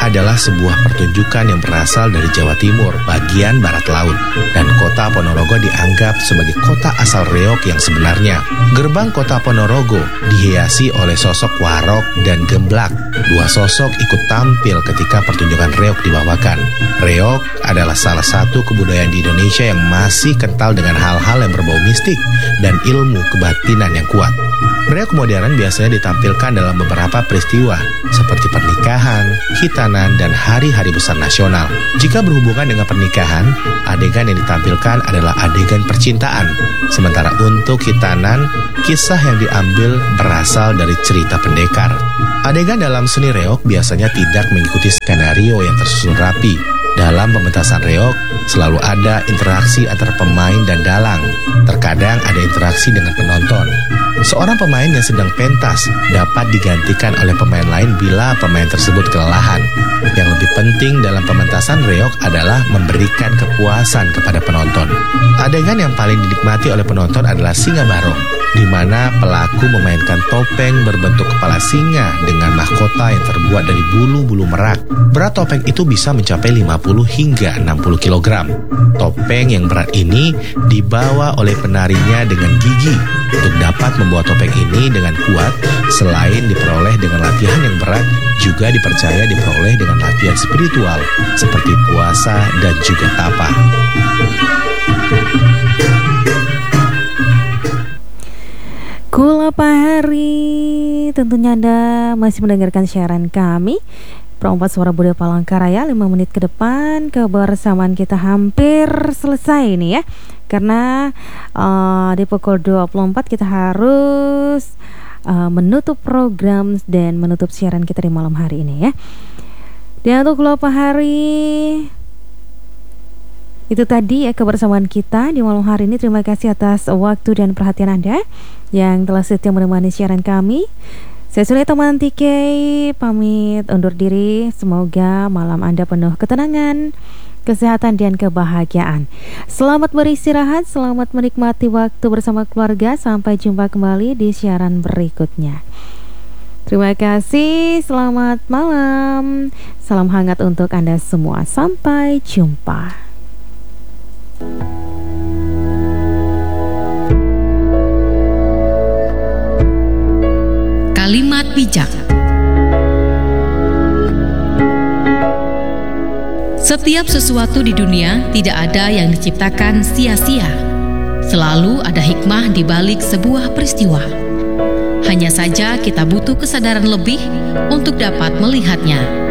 adalah sebuah pertunjukan yang berasal dari Jawa Timur, bagian barat laut. Dan kota Ponorogo dianggap sebagai kota asal reog yang sebenarnya. Gerbang kota Ponorogo dihiasi oleh sosok warok dan gemblak. Dua sosok ikut tampil ketika pertunjukan reog dibawakan. Reog adalah salah satu kebudayaan di Indonesia yang masih kental dengan hal-hal yang berbau mistik dan ilmu kebatinan yang kuat. Reog modern biasanya ditampilkan dalam beberapa peristiwa seperti pernikahan, hitanan, dan hari-hari besar nasional. Jika berhubungan dengan pernikahan, adegan yang ditampilkan adalah adegan percintaan. Sementara untuk hitanan, kisah yang diambil berasal dari cerita pendekar. Adegan dalam seni reog biasanya tidak mengikuti skenario yang tersusun rapi. Dalam pementasan reog, selalu ada interaksi antara pemain dan dalang. Terkadang ada interaksi dengan penonton. Seorang pemain yang sedang pentas dapat digantikan oleh pemain lain bila pemain tersebut kelelahan. Yang lebih penting dalam pementasan reog adalah memberikan kepuasan kepada penonton. Adegan yang paling dinikmati oleh penonton adalah Singa Barong, di mana pelaku memainkan topeng berbentuk kepala singa dengan mahkota yang terbuat dari bulu-bulu merak. Berat topeng itu bisa mencapai 50 hingga 60 kg. Topeng yang berat ini dibawa oleh penarinya dengan gigi. Untuk dapat membawa topeng ini dengan kuat, selain diperoleh dengan latihan yang berat, juga dipercaya diperoleh dengan latihan spiritual seperti puasa dan juga tapa. Kula Pahari, tentunya Anda masih mendengarkan siaran kami Perompak Suara Budaya Palangkaraya. 5 menit ke depan kebersamaan kita hampir selesai nih ya. Karena di pukul 24 kita harus menutup program dan menutup siaran kita di malam hari ini ya. Dan untuk Kula Pahari, itu tadi ya kebersamaan kita di malam hari ini. Terima kasih atas waktu dan perhatian Anda yang telah setia menemani siaran kami. Saya Sulita Mantike pamit undur diri. Semoga malam Anda penuh ketenangan, kesehatan dan kebahagiaan. Selamat beristirahat, selamat menikmati waktu bersama keluarga. Sampai jumpa kembali di siaran berikutnya. Terima kasih, selamat malam. Salam hangat untuk Anda semua. Sampai jumpa. Kalimat bijak. Setiap sesuatu di dunia tidak ada yang diciptakan sia-sia. Selalu ada hikmah di balik sebuah peristiwa. Hanya saja kita butuh kesadaran lebih untuk dapat melihatnya.